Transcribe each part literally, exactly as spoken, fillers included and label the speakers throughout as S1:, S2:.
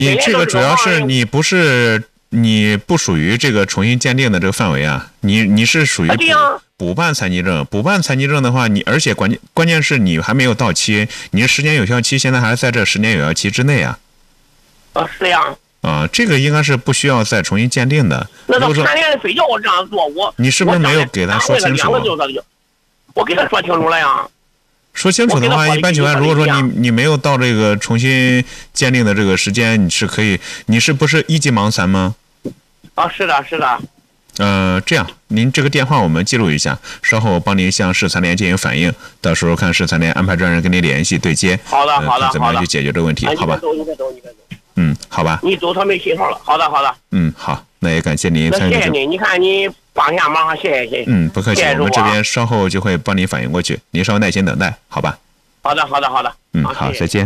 S1: 你这个主要是你不是你不属于这个重新鉴定的这个范围啊，你你是属于补、啊、补办残疾证，补办残疾证的话，你而且关键关键是你还没有到期，你的十年有效期现在还在这十年有效期之内啊。
S2: 啊，是呀。
S1: 啊，这个应该是不需要再重新鉴定的。
S2: 那他三年非叫我这样做，我
S1: 你是不是没有给他说清楚？
S2: 我给他说清楚了呀。
S1: 说清楚的话，一般情况下，如果说你你没有到这个重新鉴定的这个时间，你是可以，你是不是一级盲残吗？
S2: 啊，是的，是的。
S1: 呃，这样，您这个电话我们记录一下，稍后帮您向市残联进行反映，到时候看市残联安排专人跟您联系对接。
S2: 好的，好的，
S1: 怎么样去解决这个问题？好吧。嗯，好吧。
S2: 你走，他没信号了。好的，好的。
S1: 嗯，好，那也感谢您参与。
S2: 谢谢你，你看你帮一下忙，谢谢谢谢。
S1: 嗯，不客气，我们这边稍后就会帮您反映过去，您稍微耐心等待，好吧？
S2: 好的，好的，好的。
S1: 嗯，好，再见。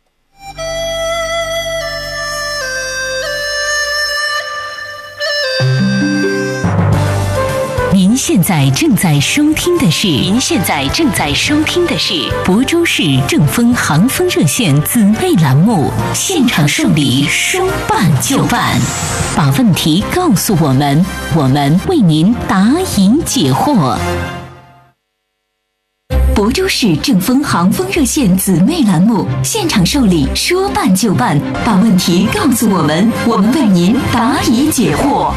S3: 您现在正在收听的是，您现在正在收听的是亳州市正风航风热线姊妹栏目，现场受理，说办就办，把问题告诉我们，我们为您答疑解惑。亳州市正风航风热线姊妹栏目，现场受理，说办就办，把问题告诉我们，我们为您答疑解惑。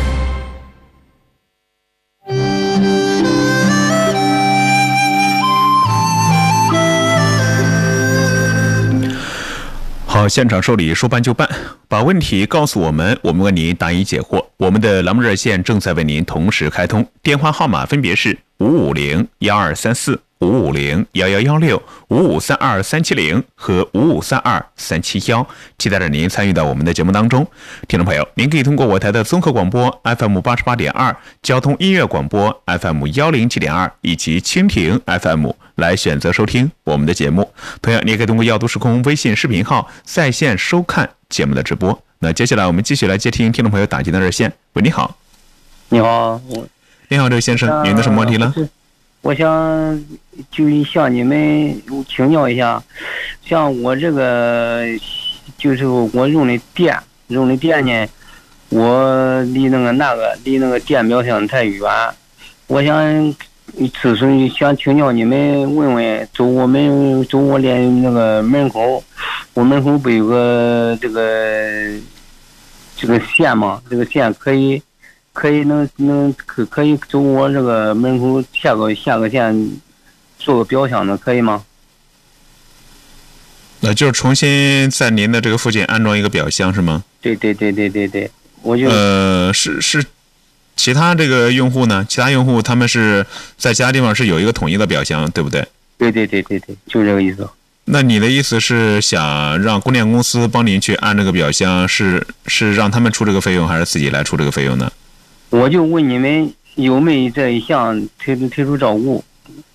S1: 好，现场受理，说办就办，把问题告诉我们，我们为您答疑解惑。我们的栏目热线正在为您同时开通，电话号码分别是五五零幺二三四、五五零幺幺幺六、五五三二三七零和五五三二三七幺，期待着您参与到我们的节目当中。听众朋友，您可以通过我台的综合广播 F M 八十八点二、交通音乐广播 F M 幺零七点二以及蜻蜓 F M 来选择收听我们的节目。同样，你也可以通过耀都时空微信视频号在线收看节目的直播。那接下来我们继续来接听听众朋友打进的热线。喂，你好。
S4: 你好。
S1: 你好，这位先生，您的什么问题呢？
S4: 我想就向你们请教一下，像我这个就是我用的电用的电呢，我离那个那个离那个电表线太远，我想此时想请教你们问问，走我们走我连那个门口，我门口不有个这个这个线吗？这个线可以。可以能能可可以走我这个门口下个下个线做个标箱的，可以吗？
S1: 那就是重新在您的这个附近安装一个表箱是吗？
S4: 对对对对对对，我就
S1: 呃是是，其他这个用户呢？其他用户他们是在其他地方是有一个统一的表箱，对不对？
S4: 对对对对对，就这个意思。
S1: 那你的意思是想让供电公司帮您去安这个表箱，是是让他们出这个费用，还是自己来出这个费用呢？
S4: 我就问你们有没有这一项推出推出照顾？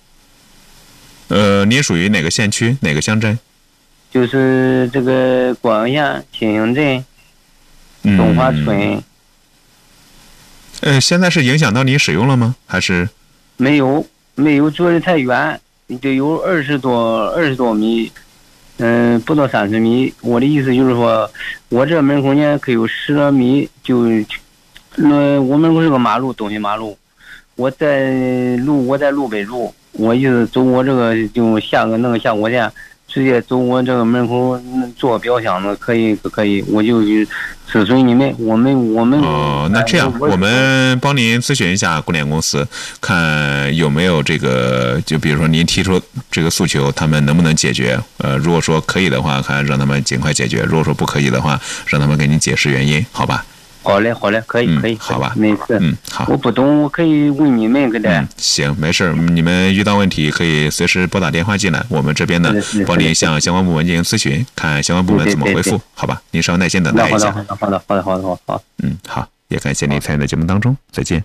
S1: 呃，您属于哪个县区、哪个乡镇？
S4: 就是这个广县新兴镇东华村。
S1: 嗯、呃，现在是影响到您使用了吗？还是？
S4: 没有，没有，坐的太远，得有二十多二十多米，嗯、呃，不到三十米。我的意思就是说，我这门口呢可有十多米就。那我门口是个马路，东西马路，我在路我在路北路，我意思走我这个就下个那个下国线，直接走我这个门口做标箱子，可以可以，我就咨询你们，我们我们
S1: 哦，那这样我们帮您咨询一下供电公司，看有没有这个，就比如说您提出这个诉求，他们能不能解决？呃，如果说可以的话，看让他们尽快解决；如果说不可以的话，让他们给您解释原因，好吧？
S4: 好嘞，好嘞，可以，可以，
S1: 好吧，
S4: 没事。
S1: 嗯，好。
S4: 我不懂，我可以问你们个的。
S1: 嗯，行，没事。你们遇到问题可以随时拨打电话进来，我们这边呢帮您向相关部门进行咨询，看相关部门怎么回复，好吧？您稍耐心等待一下。
S4: 好的，好的，好的，好的，好的，好。
S1: 嗯，好，也感谢您参与到节目当中，再见。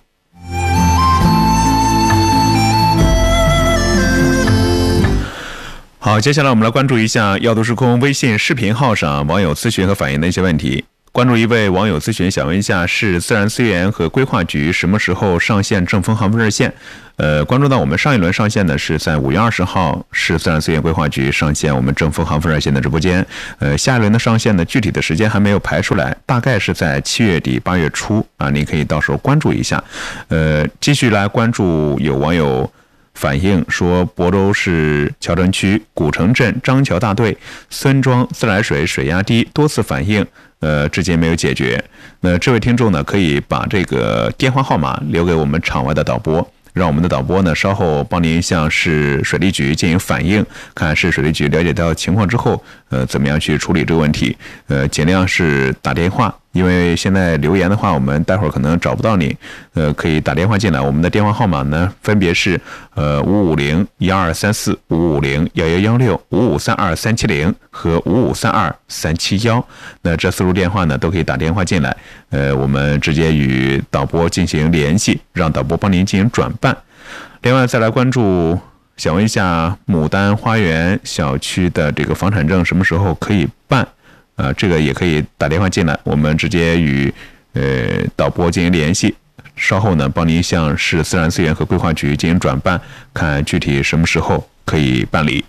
S1: 好，接下来我们来关注一下耀都时空微信视频号上网友咨询和反映的一些问题。 关注一位网友咨询，想问一下，市自然资源和规划局什么时候上线正风航风热线？呃，关注到我们上一轮上线呢是在五月二十号，市自然资源规划局上线我们正风航风热线的直播间。呃，下一轮的上线呢，具体的时间还没有排出来，大概是在七月底八月初啊，你可以到时候关注一下。呃，继续来关注有网友反映说，亳州市谯城区古城镇张桥大队孙庄自来水水压低，多次反映，呃，至今没有解决。那这位听众呢，可以把这个电话号码留给我们场外的导播，让我们的导播呢稍后帮您向市水利局进行反映，看市水利局了解到情况之后，呃，怎么样去处理这个问题。呃，尽量是打电话。因为现在留言的话，我们待会儿可能找不到你，呃，可以打电话进来。我们的电话号码呢，分别是呃五五零一二三四、五五零幺幺幺六、五五三二三七零和五五三二三七幺。那这四路电话呢，都可以打电话进来，呃，我们直接与导播进行联系，让导播帮您进行转办。另外，再来关注，想问一下，牡丹花园小区的这个房产证什么时候可以办？呃，这个也可以打电话进来，我们直接与呃导播进行联系，稍后呢帮您向市自然资源和规划局进行转办，看具体什么时候可以办理。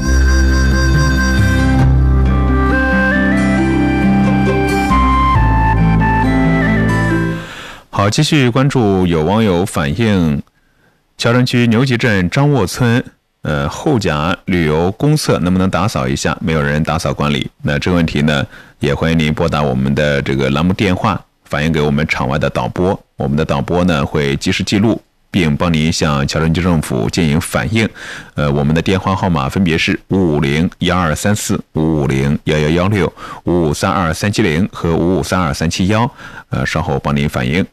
S1: 好，继续关注有网友反映，谯城区牛集镇张沃村呃，后甲旅游公厕能不能打扫一下？没有人打扫管理。那这个问题呢，也欢迎您拨打我们的这个栏目电话，反映给我们场外的导播。我们的导播呢会及时记录，并帮您向谯城区政府进行反映。呃，我们的电话号码分别是五五零一二三四、五五零幺幺幺六、五五三二三七零和五五三二三七幺。呃，稍后帮您反映。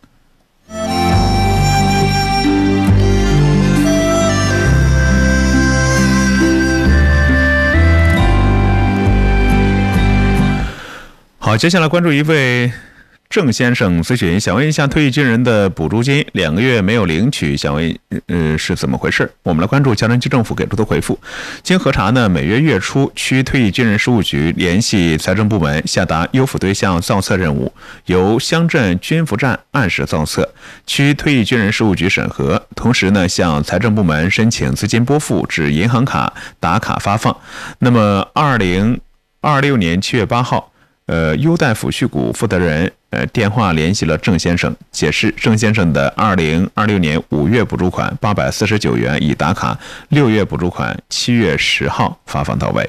S1: 好，接下来关注一位郑先生咨询，想问一下退役军人的补助金两个月没有领取，想问呃是怎么回事？我们来关注谯城区政府给出的回复。经核查呢，每月月初区退役军人事务局联系财政部门下达优抚对象造册任务，由乡镇军服站按时造册，区退役军人事务局审核，同时呢向财政部门申请资金拨付至银行卡打卡发放。那么二零二六年七月八号。呃，优待抚恤股负责人呃电话联系了郑先生，解释郑先生的二零二六年五月补助款八百四十九元已打卡，六月补助款七月十号发放到位。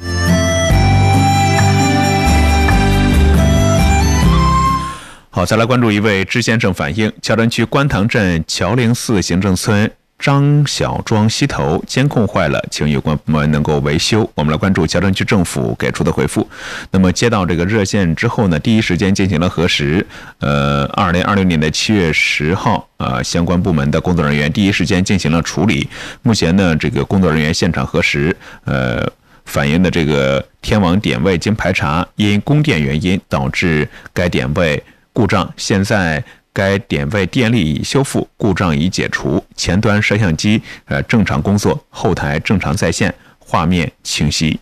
S1: 好，再来关注一位支先生反映，谯城区观塘镇乔陵寺行政村张小庄西头监控坏了，请有关部门能够维修。我们来关注谯城区政府给出的回复。那么接到这个热线之后呢，第一时间进行了核实。呃，二零二六年的七月十号，啊、呃，相关部门的工作人员第一时间进行了处理。目前呢，这个工作人员现场核实，呃，反映的这个天网点位经排查，因供电原因导致该点位故障，现在该点位电力已修复，故障已解除，前端摄像机呃正常工作，后台正常在线，画面清晰。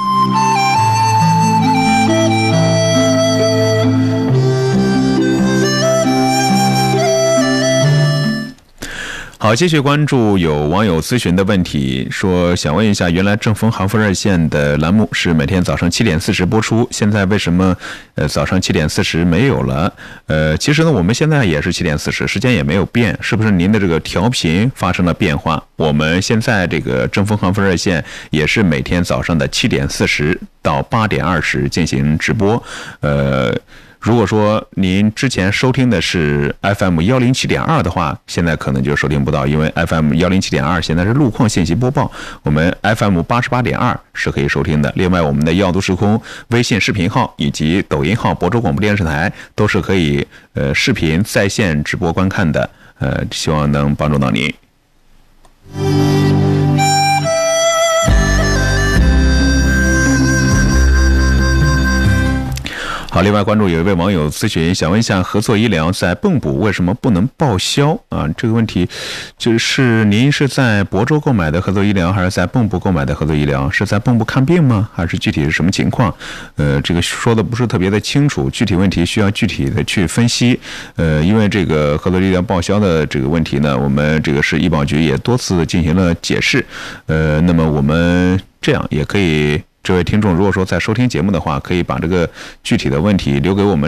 S1: 好，继续关注有网友咨询的问题，说想问一下，原来正风航风热线的栏目是每天早上七点四十播出，现在为什么呃早上七点四十没有了？呃，其实呢，我们现在也是七点四十，时间也没有变，是不是您的这个调频发生了变化？我们现在这个正风航风热线也是每天早上的七点四十到八点二十进行直播，呃。如果说您之前收听的是 F M 一零七点二 的话，现在可能就收听不到，因为 F M 一零七点二 现在是路况信息播报，我们 F M 八十八点二 是可以收听的。另外，我们的耀都时空微信视频号以及抖音号亳州广播电视台都是可以呃视频在线直播观看的，呃，希望能帮助到您。 好，另外关注有一位网友咨询，想问一下，合作医疗在蚌埠为什么不能报销啊？这个问题就是您是在亳州购买的合作医疗，还是在蚌埠购买的合作医疗？是在蚌埠看病吗？还是具体是什么情况？呃，这个说的不是特别的清楚，具体问题需要具体的去分析。呃，因为这个合作医疗报销的这个问题呢，我们这个是医保局也多次进行了解释。呃，那么我们这样也可以。这位听众如果说在收听节目的话，可以把这个具体的问题留给我们